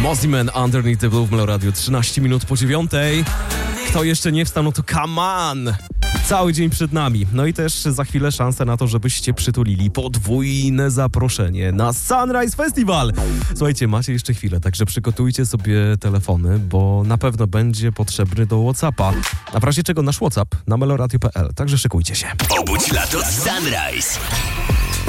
Mozzie Underneath the Blue w Melo Radio, 13 minut po 9. Kto jeszcze nie wstał, no to come on! Cały dzień przed nami. No i też za chwilę szansa na to, żebyście przytulili podwójne zaproszenie na Sunrise Festival. Słuchajcie, macie jeszcze chwilę, także przygotujcie sobie telefony, bo na pewno będzie potrzebny do WhatsAppa. A w razie czego nasz WhatsApp na meloradio.pl, także szykujcie się. Obudź lato z Sunrise.